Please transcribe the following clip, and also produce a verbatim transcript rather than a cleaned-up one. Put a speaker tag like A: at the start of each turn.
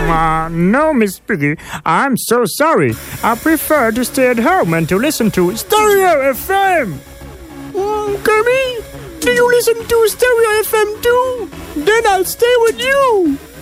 A: Uh, no, Miss Piggy, I'm so sorry. I prefer to stay at home and to listen to Stereo F M. Mm, Kermie, do you listen to Stereo F M too? Then I'll stay with you.